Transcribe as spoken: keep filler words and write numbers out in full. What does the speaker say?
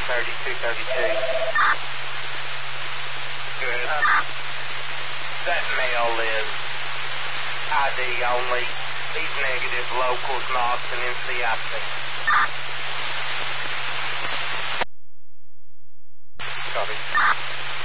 thirty-two thirty-two. Good. Uh, that mail is I D only. He's negative, locals, Knox, and N C I C.